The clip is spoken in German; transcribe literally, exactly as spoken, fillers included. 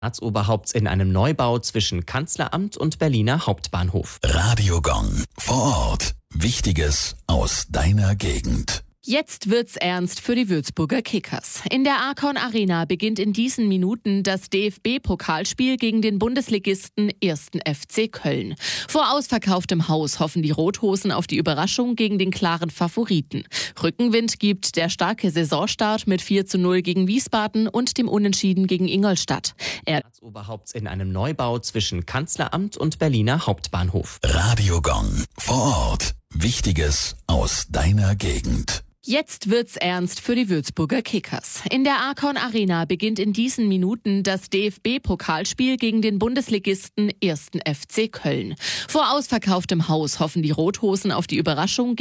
Staatsoberhaupts in einem Neubau zwischen Kanzleramt und Berliner Hauptbahnhof. Radio Gong. Vor Ort. Wichtiges aus deiner Gegend. Jetzt wird's ernst für die Würzburger Kickers. In der Arcon Arena beginnt in diesen Minuten das D F B-Pokalspiel gegen den Bundesligisten ersten F C Köln. Vor ausverkauftem Haus hoffen die Rothosen auf die Überraschung gegen den klaren Favoriten. Rückenwind gibt der starke Saisonstart mit vier zu null gegen Wiesbaden und dem Unentschieden gegen Ingolstadt. Er Staatsoberhaupts in einem Neubau zwischen Kanzleramt und Berliner Hauptbahnhof. Radio Gong. Vor Ort. Wichtiges aus deiner Gegend. Jetzt wird's ernst für die Würzburger Kickers. In der Arcon Arena beginnt in diesen Minuten das D F B-Pokalspiel gegen den Bundesligisten ersten F C Köln. Vor ausverkauftem Haus hoffen die Rothosen auf die Überraschung